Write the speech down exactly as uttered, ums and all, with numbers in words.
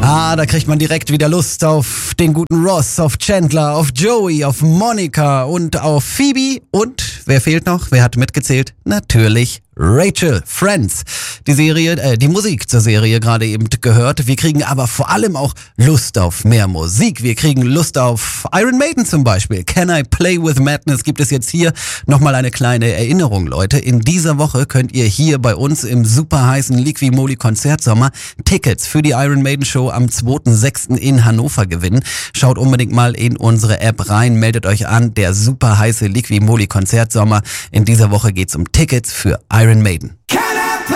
Ah, da kriegt man direkt wieder Lust auf den guten Ross, auf Chandler, auf Joey, auf Monica und auf Phoebe. Und wer fehlt noch? Wer hat mitgezählt? Natürlich Rachel. Friends. Die Serie, äh, die Musik zur Serie gerade eben gehört. Wir kriegen aber vor allem auch Lust auf mehr Musik. Wir kriegen Lust auf Iron Maiden zum Beispiel. Can I Play With Madness gibt es jetzt hier nochmal eine kleine Erinnerung, Leute. In dieser Woche könnt ihr hier bei uns im super heißen Liqui-Moly Konzertsommer Tickets für die Iron Maiden Show am zweiten sechsten in Hannover gewinnen. Schaut unbedingt mal in unsere App rein, meldet euch an. Der super heiße Liqui-Moly Konzertsommer. In dieser Woche geht's um Tickets für Iron Maiden.